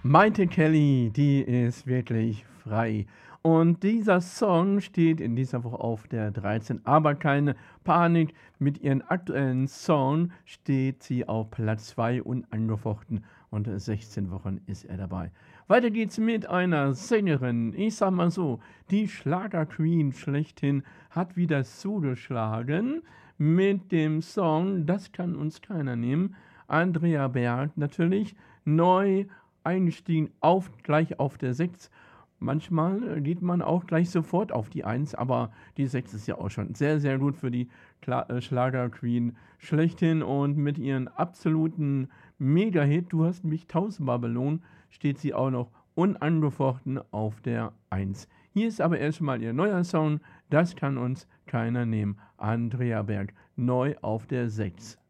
Maite Kelly, die ist wirklich frei. Und dieser Song steht in dieser Woche auf der 13. Aber keine Panik, mit ihrem aktuellen Song steht sie auf Platz 2 unangefochten und 16 Wochen ist er dabei. Weiter geht's mit einer Sängerin. Ich sag mal so, die Schlager-Queen schlechthin hat wieder zugeschlagen mit dem Song Das kann uns keiner nehmen. Andrea Berg natürlich neu eingestiegen, gleich auf der 6. Manchmal geht man auch gleich sofort auf die 1, aber die 6 ist ja auch schon sehr, sehr gut für die Schlager-Queen schlechthin und mit ihren absoluten Mega-Hit, Du hast mich tausendmal belohnt, steht sie auch noch unangefochten auf der 1. Hier ist aber erstmal ihr neuer Song, Das kann uns keiner nehmen. Andrea Berg, neu auf der 6.